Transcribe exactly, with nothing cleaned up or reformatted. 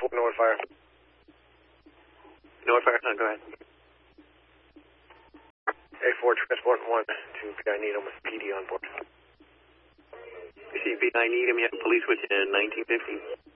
North Fire. North Fire, go ahead. A four Transport one to P I Needham with P D on board. You see P I Needham, you have police with you in nineteen fifty.